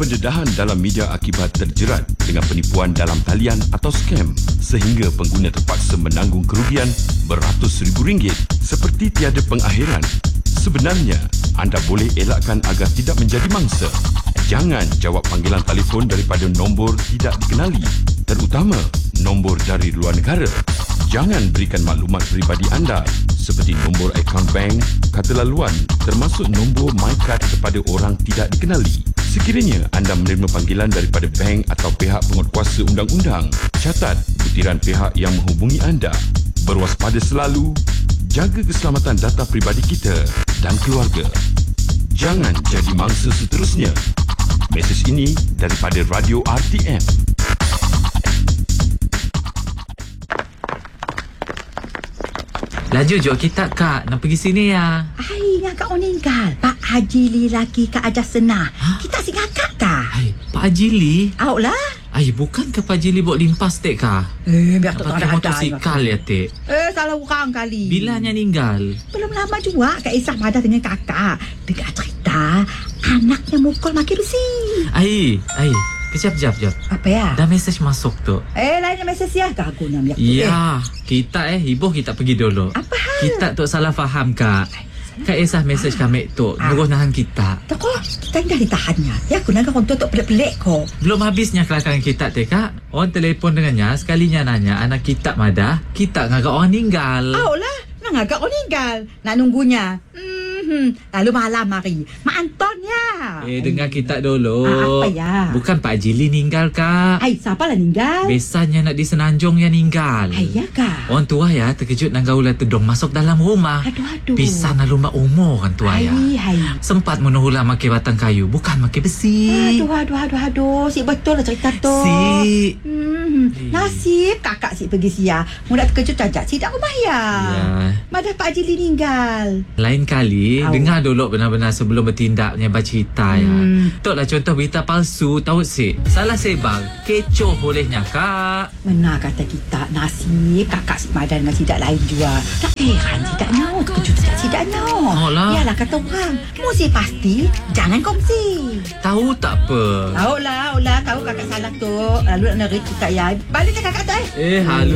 pendedahan dalam media akibat terjerat dengan penipuan dalam talian atau skam sehingga pengguna terpaksa menanggung kerugian beratus ribu ringgit seperti tiada pengakhiran. Sebenarnya, anda boleh elakkan agar tidak menjadi mangsa. Jangan jawab panggilan telefon daripada nombor tidak dikenali, terutama nombor dari luar negara. Jangan berikan maklumat peribadi anda seperti nombor akaun bank, kata laluan termasuk nombor MyCard kepada orang tidak dikenali. Sekiranya anda menerima panggilan daripada bank atau pihak penguatkuasa undang-undang, catat butiran pihak yang menghubungi anda. Berwaspada selalu, jaga keselamatan data peribadi kita dan keluarga. Jangan jadi mangsa seterusnya. Mesej ini daripada Radio RTM. Laju jom kita kak, nak pergi sini ya. Hai, ngakak meninggal. Pak Haji Li laki Kak Ajar Senah. Kita si ngakak kah? Hai, Pak Haji Li. Awak lah. Ai, bukan ke Pak Haji Li buat limpas tek kah? Biar tak pakai ada motosikal ya tek. Salah orang kali. Bilanya meninggal. Belum lama juga Kak Isah madah dengan kakak. Dengar cerita, anaknya mukul makin besi. Ai. Kejap. Apa ya? Dah mesej masuk tu. Lainnya mesej ya. Gagu nak Ya, kita ibu kita pergi dulu. Apa hal? Kita tu salah faham kak. Kak Isah mesej kami tu nyuruh nahan kita. Tak kok, kita dah ditahannya. Ya, aku nak orang tua pelik-pelik kok. Belum habisnya kelakangan kita teh kak. Orang telefon dengannya sekalinya nanya anak kita madah, kita ngagak orang meninggal. Lah, nak ngagak orang meninggal. Nak nunggunya. Lalu malam mari. Mak Anton ya. Dengar kita dulu. Apa ya? Bukan Pak Haji Li meninggal kak. Siapa lah meninggal? Biasanya nak di Senanjung yang meninggal. Ya kak? Orang tua ya terkejut nak gaul tedong masuk dalam rumah. Aduh. Pisah nak rumah umur orang tua ya. Sempat menuhulah makai batang kayu, bukan makai besi. Aduh. Si betul lah cerita tu. Si. Nasib kakak si pergi sia. Mudah terkejut cajak si tak rumah ya. Madah Pak Haji Li meninggal. Lain kali dengar dulu benar-benar sebelum bertindaknya bercerita ya. Tok lah contoh berita palsu tahu si. Salah sebar, kecoh bolehnya kak. Benar kata kita, nasib kakak si Madan dengan sidak lain juga. Tak heran sidak nyawa, terkejut sidak nyawa. Yalah kata orang, mesti pasti jangan kongsi. Tahu tak apa? Tahu lah, tahu kakak salah tu. Lalu nak nerik kita ya. Baliknya kakak tu halu.